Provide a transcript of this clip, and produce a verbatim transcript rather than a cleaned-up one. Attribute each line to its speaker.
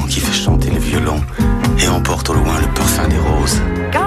Speaker 1: qui fait chanter le violon et emporte au loin le parfum des roses.